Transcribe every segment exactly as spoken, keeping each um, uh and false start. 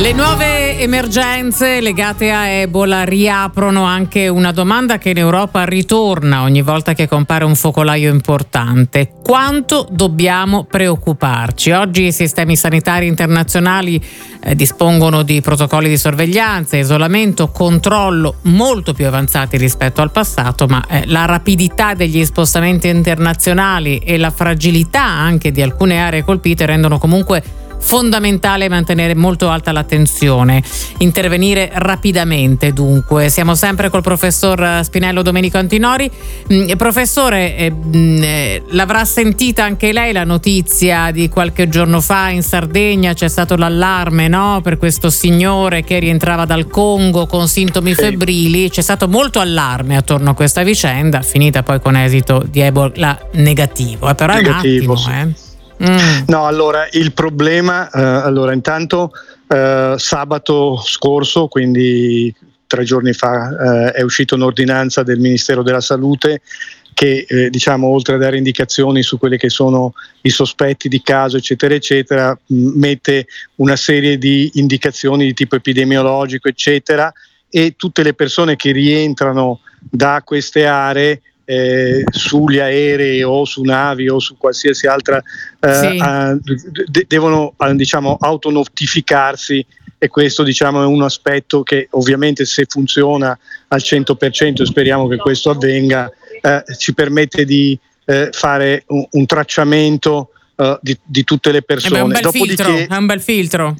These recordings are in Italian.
Le nuove emergenze legate a Ebola riaprono anche una domanda che in Europa ritorna ogni volta che compare un focolaio importante. Quanto dobbiamo preoccuparci? Oggi i sistemi sanitari internazionali eh, dispongono di protocolli di sorveglianza, isolamento, controllo molto più avanzati rispetto al passato, ma eh, la rapidità degli spostamenti internazionali e la fragilità anche di alcune aree colpite rendono comunque fondamentale mantenere molto alta l'attenzione, intervenire rapidamente. Dunque siamo sempre col professor Spinello Domenico Antinori. Mm, professore, eh, eh, l'avrà sentita anche lei la notizia di qualche giorno fa in Sardegna? C'è stato l'allarme, no? Per questo signore che rientrava dal Congo con sintomi sì. febbrili. C'è stato molto allarme attorno a questa vicenda, finita poi con esito di Ebola negativo, eh, però negativo, è un attimo sì. eh Mm. No, allora il problema, eh, allora intanto eh, sabato scorso, quindi tre giorni fa, eh, è uscita un'ordinanza del Ministero della Salute che eh, diciamo, oltre a dare indicazioni su quelli che sono i sospetti di caso eccetera eccetera, mh, mette una serie di indicazioni di tipo epidemiologico eccetera, e tutte le persone che rientrano da queste aree Eh, sugli aerei o su navi o su qualsiasi altra eh, sì. eh, de- devono eh, diciamo autonotificarsi, e questo diciamo è un aspetto che ovviamente, se funziona al cento per cento, e speriamo che questo avvenga, eh, ci permette di eh, fare un, un tracciamento eh, di, di tutte le persone. È un bel Dopodiché, filtro, è un bel filtro.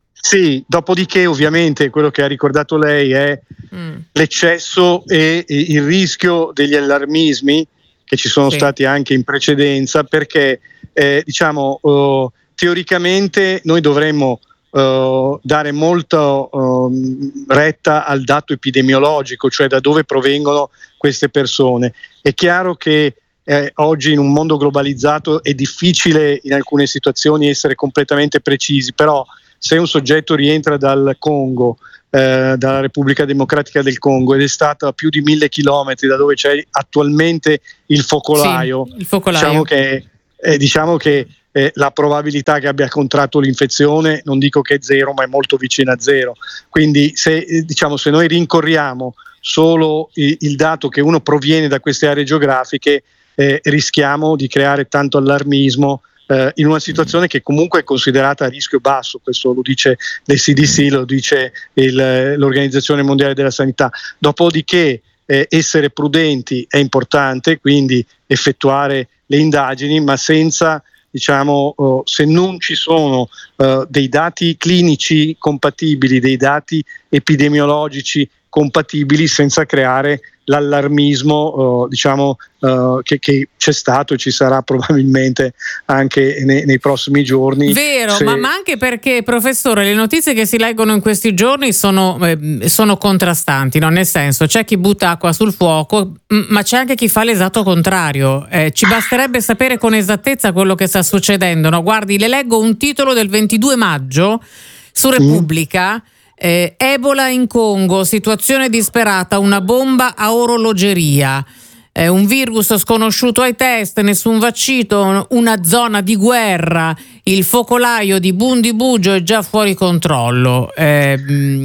Sì, dopodiché ovviamente quello che ha ricordato lei è mm. l'eccesso e, e il rischio degli allarmismi che ci sono sì. stati anche in precedenza, perché eh, diciamo uh, teoricamente noi dovremmo uh, dare molta uh, retta al dato epidemiologico, cioè da dove provengono queste persone. È chiaro che eh, oggi in un mondo globalizzato è difficile in alcune situazioni essere completamente precisi, però se un soggetto rientra dal Congo, eh, dalla Repubblica Democratica del Congo, ed è stato a più di mille chilometri da dove c'è attualmente il focolaio, sì, il focolaio. diciamo che, eh, diciamo che eh, la probabilità che abbia contratto l'infezione, non dico che è zero, ma è molto vicina a zero. Quindi se, eh, diciamo, se noi rincorriamo solo il, il dato che uno proviene da queste aree geografiche, eh, rischiamo di creare tanto allarmismo Uh, in una situazione che comunque è considerata a rischio basso. Questo lo dice l'E C D C, lo dice il, l'Organizzazione Mondiale della Sanità. Dopodiché eh, essere prudenti è importante, quindi effettuare le indagini, ma senza, diciamo, uh, se non ci sono uh, dei dati clinici compatibili, dei dati epidemiologici compatibili, senza creare l'allarmismo uh, diciamo uh, che, che c'è stato e ci sarà probabilmente anche nei, nei prossimi giorni. Vero, se... ma, ma anche perché, professore, le notizie che si leggono in questi giorni sono, eh, sono contrastanti, no? Nel senso, c'è chi butta acqua sul fuoco, m- ma c'è anche chi fa l'esatto contrario. Eh, ci basterebbe sapere con esattezza quello che sta succedendo, no? Guardi, le leggo un titolo del ventidue maggio su Repubblica. Mm. Eh, Ebola in Congo, situazione disperata, una bomba a orologeria, eh, un virus sconosciuto ai test, nessun vaccino, una zona di guerra, il focolaio di Bundibugyo è già fuori controllo. Eh,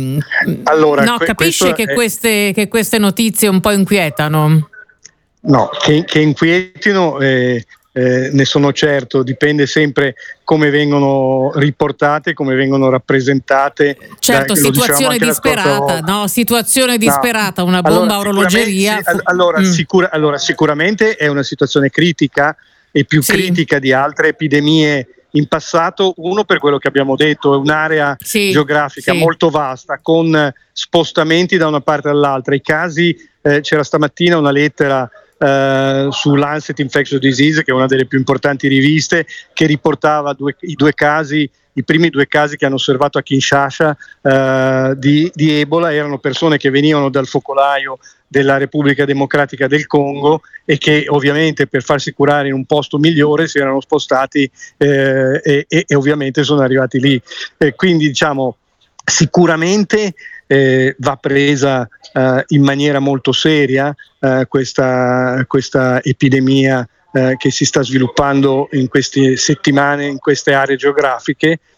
allora, no, que- capisce che, è... queste, che queste notizie un po' inquietano? No, che, che inquietino eh, eh, ne sono certo, dipende sempre come vengono riportate, come vengono rappresentate. Certo, da, situazione disperata, no? Situazione disperata, no. una bomba allora, a orologeria. Sì, allora, mm. sicura, allora, sicuramente è una situazione critica, e più sì. critica di altre epidemie in passato. Uno, per quello che abbiamo detto, è un'area sì, geografica sì. molto vasta, con spostamenti da una parte all'altra. I casi, eh, c'era stamattina una lettera Uh, su Lancet Infectious Disease, che è una delle più importanti riviste, che riportava due, i due casi, i primi due casi che hanno osservato a Kinshasa uh, di, di Ebola. Erano persone che venivano dal focolaio della Repubblica Democratica del Congo e che ovviamente, per farsi curare in un posto migliore, si erano spostati eh, e, e, e ovviamente sono arrivati lì. E quindi diciamo sicuramente eh, va presa eh, in maniera molto seria eh, questa, questa epidemia eh, che si sta sviluppando in queste settimane, in queste aree geografiche,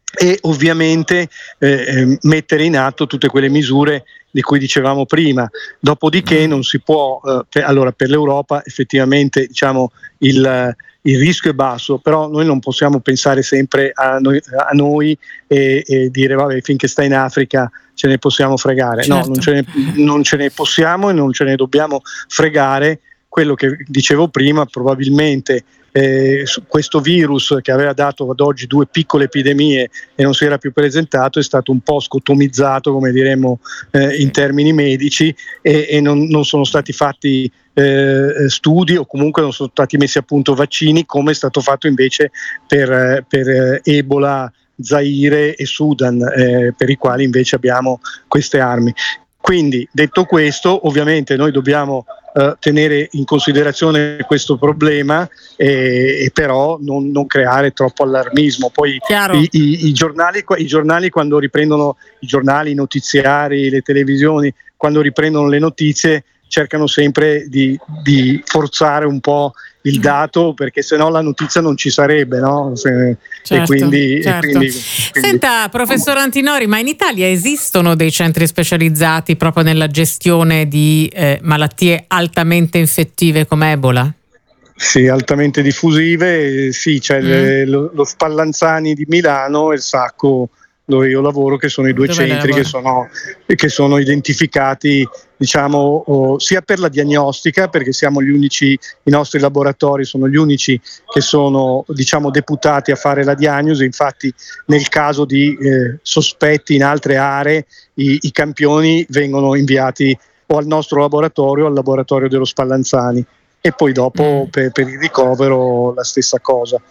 e ovviamente eh, mettere in atto tutte quelle misure di cui dicevamo prima. Dopodiché non si può, eh, per, allora per l'Europa effettivamente diciamo il, il rischio è basso, però noi non possiamo pensare sempre a noi, a noi e, e dire vabbè, finché sta in Africa ce ne possiamo fregare. Certo. No, non ce, ne, non ce ne possiamo e non ce ne dobbiamo fregare. Quello che dicevo prima, probabilmente eh, questo virus che aveva dato ad oggi due piccole epidemie e non si era più presentato è stato un po' scotomizzato, come diremmo eh, in termini medici, e, e non, non sono stati fatti eh, studi o comunque non sono stati messi a punto vaccini, come è stato fatto invece per, per Ebola, Zaire e Sudan, eh, per i quali invece abbiamo queste armi. Quindi, detto questo, ovviamente noi dobbiamo eh, tenere in considerazione questo problema e, e però non, non creare troppo allarmismo. Poi i, i, i, giornali, i giornali quando riprendono, i giornali, i notiziari, le televisioni, quando riprendono le notizie cercano sempre di, di forzare un po' il dato, perché sennò la notizia non ci sarebbe, no? Se, certo, e quindi, certo. E quindi, quindi Senta, professor Antinori, ma in Italia esistono dei centri specializzati proprio nella gestione di eh, malattie altamente infettive come Ebola? Sì, altamente diffusive, sì, c'è mm. le, lo, lo Spallanzani di Milano e il Sacco dove io lavoro, che sono i due Dove centri che sono, che sono identificati, diciamo, oh, sia per la diagnostica, perché siamo gli unici, i nostri laboratori sono gli unici che sono, diciamo, deputati a fare la diagnosi. Infatti nel caso di eh, sospetti in altre aree i, i campioni vengono inviati o al nostro laboratorio o al laboratorio dello Spallanzani, e poi dopo mm. per, per il ricovero la stessa cosa.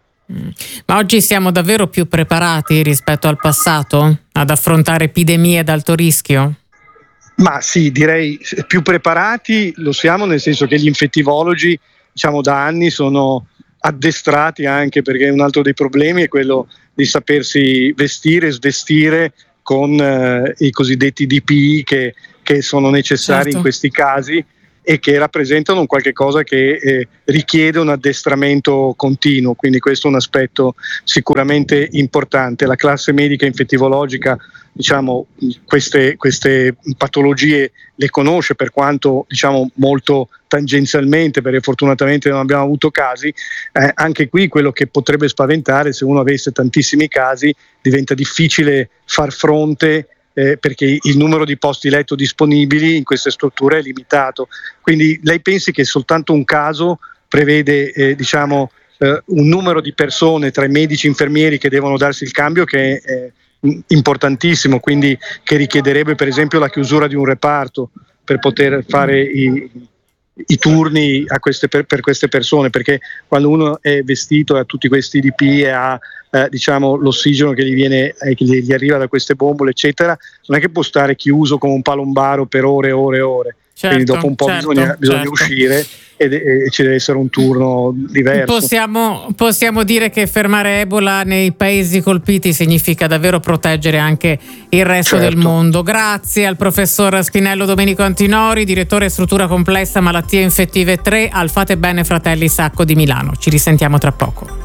Ma oggi siamo davvero più preparati rispetto al passato ad affrontare epidemie ad alto rischio? Ma sì, direi più preparati lo siamo, nel senso che gli infettivologi, diciamo, da anni sono addestrati, anche perché un altro dei problemi è quello di sapersi vestire e svestire con eh, i cosiddetti D P I che, che sono necessari certo. in questi casi, e che rappresentano un qualche cosa che eh, richiede un addestramento continuo, quindi questo è un aspetto sicuramente importante. La classe medica infettivologica, diciamo, queste, queste patologie le conosce, per quanto, diciamo, molto tangenzialmente, perché fortunatamente non abbiamo avuto casi. Eh, anche qui quello che potrebbe spaventare, se uno avesse tantissimi casi, diventa difficile far fronte, Eh, perché il numero di posti letto disponibili in queste strutture è limitato. Quindi lei pensi che soltanto un caso prevede eh, diciamo eh, un numero di persone tra i medici e infermieri che devono darsi il cambio che è eh, importantissimo, quindi che richiederebbe per esempio la chiusura di un reparto per poter fare i, i turni a queste, per, per queste persone, perché quando uno è vestito e ha tutti questi D P e ha eh, diciamo l'ossigeno che gli viene eh, che gli arriva da queste bombole eccetera, non è che può stare chiuso come un palombaro per ore e ore e ore. Certo, quindi dopo un po' certo, bisogna, bisogna certo. uscire e, e ci deve essere un turno diverso. Possiamo, possiamo dire che fermare Ebola nei paesi colpiti significa davvero proteggere anche il resto certo. del mondo. Grazie al professor Spinello Domenico Antinori, direttore struttura complessa malattie infettive tre al Fate Bene Fratelli Sacco di Milano. Ci risentiamo tra poco.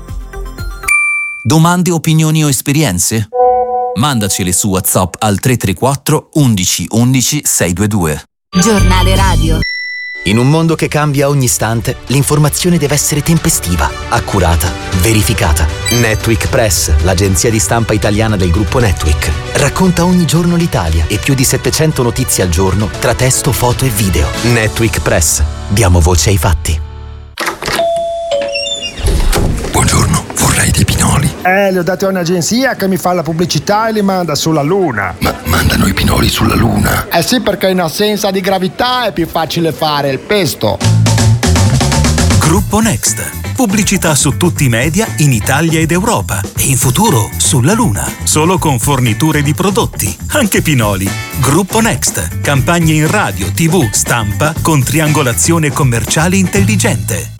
Domande, opinioni o esperienze? Mandacele su WhatsApp al tre tre quattro undici undici seicentoventidue. Giornale radio. In un mondo che cambia ogni istante, l'informazione deve essere tempestiva, accurata, verificata. Netweek Press, l'agenzia di stampa italiana del gruppo Netweek, racconta ogni giorno l'Italia e più di settecento notizie al giorno tra testo, foto e video. Netweek Press. Diamo voce ai fatti. Buongiorno, vorrei dei pinoli. Eh, li ho dati a un'agenzia che mi fa la pubblicità e li manda sulla Luna. Ma mandano i pinoli sulla Luna? Eh sì, perché in assenza di gravità è più facile fare il pesto. Gruppo Next. Pubblicità su tutti i media in Italia ed Europa. E in futuro sulla Luna. Solo con forniture di prodotti. Anche pinoli. Gruppo Next. Campagne in radio, tivù, stampa con triangolazione commerciale intelligente.